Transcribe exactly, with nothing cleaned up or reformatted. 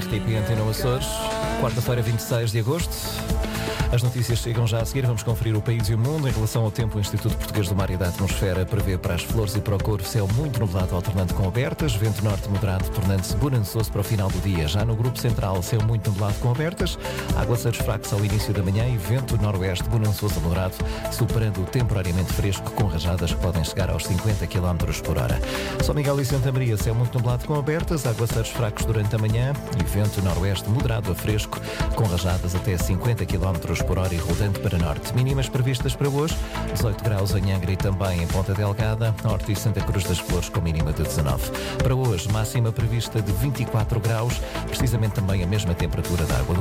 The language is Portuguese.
R T P Antena Açores, quarta-feira, vinte e seis de agosto. As notícias chegam já a seguir. Vamos conferir o país e o mundo. Em relação ao tempo, o Instituto Português do Mar e da Atmosfera prevê para as Flores e para o Corvo céu muito nublado, alternando com abertas, vento norte moderado, tornando-se bonançoso para o final do dia. Já no grupo central, céu muito nublado com abertas, aguaceiros fracos ao início da manhã e vento noroeste bonançoso a moderado, superando o temporariamente fresco com rajadas que podem chegar aos cinquenta quilómetros por hora. São Miguel e Santa Maria, céu muito nublado com abertas, aguaceiros fracos durante a manhã e vento noroeste moderado a fresco, com rajadas até cinquenta quilómetros por hora e rodando para norte. Mínimas previstas para hoje, dezoito graus em Angra e também em Ponta Delgada, Norte e Santa Cruz das Flores com mínima de dezanove. Para hoje, máxima prevista de vinte e quatro graus, precisamente também a mesma temperatura da água